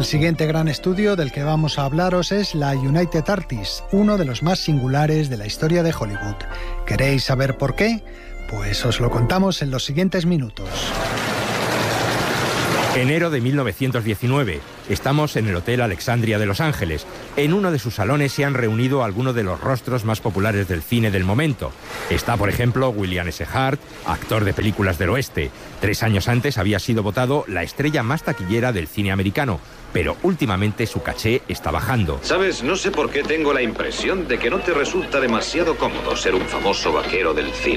El siguiente gran estudio del que vamos a hablaros es la United Artists, uno de los más singulares de la historia de Hollywood. ¿Queréis saber por qué? Pues os lo contamos en los siguientes minutos. Enero de 1919. Estamos en el Hotel Alexandria de Los Ángeles. En uno de sus salones se han reunido algunos de los rostros más populares del cine del momento. Está, por ejemplo, William S. Hart, actor de películas del oeste. 3 años antes había sido votado la estrella más taquillera del cine americano, pero últimamente su caché está bajando. ¿Sabes? No sé por qué tengo la impresión de que no te resulta demasiado cómodo ser un famoso vaquero del cine.